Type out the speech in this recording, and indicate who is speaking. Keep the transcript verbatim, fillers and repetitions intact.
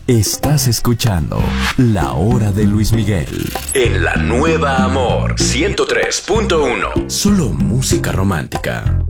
Speaker 1: Estás escuchando La Hora de Luis Miguel en La Nueva Amor ciento tres punto uno. Solo música romántica.